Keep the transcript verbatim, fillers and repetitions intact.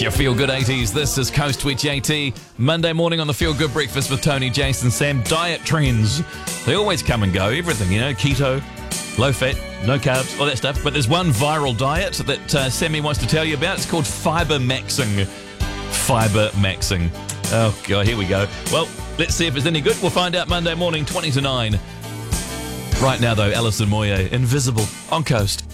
Your Feel Good eighties. This is Coast Twitch AT. Monday morning on the Feel Good Breakfast with Tony, Jason, Sam. Diet trends. They always come and go. Everything, you know, keto, low fat, no carbs, all that stuff. But there's one viral diet that uh, Sammy wants to tell you about. It's called fiber maxing. Fiber maxing. Oh, God, here we go. Well, let's see if it's any good. We'll find out Monday morning, twenty to nine. Right now, though, Alison Moyet, Invisible, on Coast.